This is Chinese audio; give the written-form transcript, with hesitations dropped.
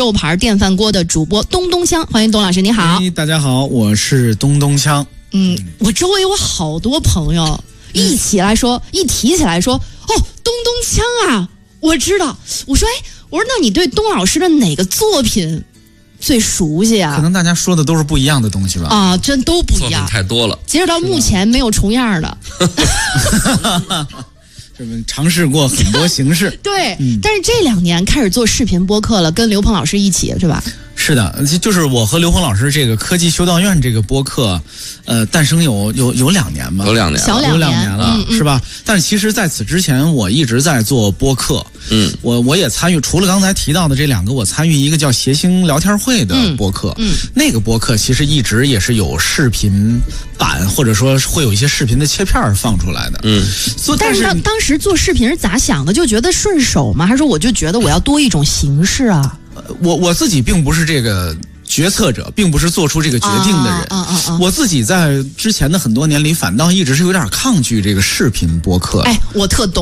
宙牌电饭锅的主播东东锵，欢迎东老师，你好。 大家好，我是东东锵。 我周围有好多朋友一提起来说，哦，东东锵啊，我知道。我说那你对东老师的哪个作品最熟悉啊？ 可能大家说的都是不一样的东西吧？ 啊，真都不一样， 作品太多了。 截止到目前没有重样的。 这么尝试过很多形式。 对，但是这2年开始做视频播客了，跟刘鹏老师一起，是吧？ 是的，就是我和刘鹏老师这个科技修道院这个播客，诞生有2年吧， 有2年， 小2年了，是吧？但是其实在此之前，我一直在做播客，我也参与，除了刚才提到的这2个，我参与一个叫谐星聊天会的播客，那个播客其实一直也是有视频版，或者说会有一些视频的切片放出来的， 但是当时做视频是咋想的？就觉得顺手吗？还是说我就觉得我要多一种形式啊？ 我自己并不是这个决策者，并不是做出这个决定的人。我自己在之前的很多年里，反倒一直是有点抗拒这个视频播客。 我特懂。